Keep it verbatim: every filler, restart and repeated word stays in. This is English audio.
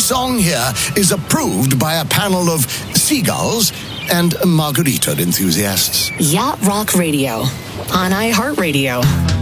song here is approved by a panel of seagulls and margarita enthusiasts. Yacht Rock Radio on iHeartRadio.